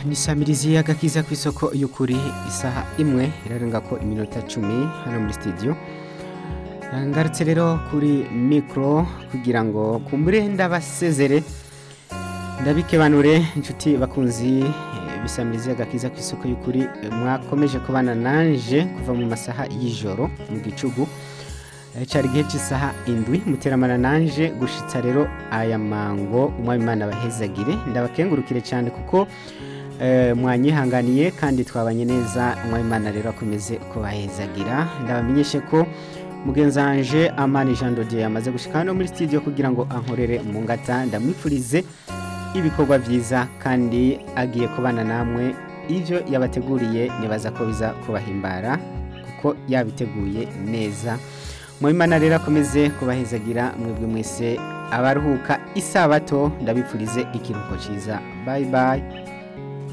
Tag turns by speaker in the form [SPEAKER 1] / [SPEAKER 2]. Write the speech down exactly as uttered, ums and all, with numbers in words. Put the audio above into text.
[SPEAKER 1] nisamirizi y'agakiza ku isoko y'ukuri isaha imwe irarenga ko iminota cumi hano muri studio. Ngarutse rero kuri micro kugira ngo kumbure ndabasezere ndabikebanure inshuti bakunzi bisamirizi y'agakiza ku isoko y'ukuri mwakomeje kubana nanje kuva mu masaha y'ijoro mu gicugu cyari gihe cy'isaha indwi muteramana nanje gushitsa rero aya mango umwimana bahezagire ndabakengurukire cyane kuko eh, mwanyihanganiye kandi twabanye neza umwimana rero akomeze kubahezagira ndabamenyeshe ko mugenzanje Amani Jean Dodier yamaze gushika hano muri studio kugira ngo ankorere mu ngata ndamwifurize ibikorwa byiza kandi agiye kubana namwe ivyo yabateguriye nibaza ko biza kubahimbara kuko yabiteguye neza. Mwimana rero akomeze kubahezagira mwebwe mwese abaruhuka isabato ndabipfurize ikiruhuko ciza. Bye bye.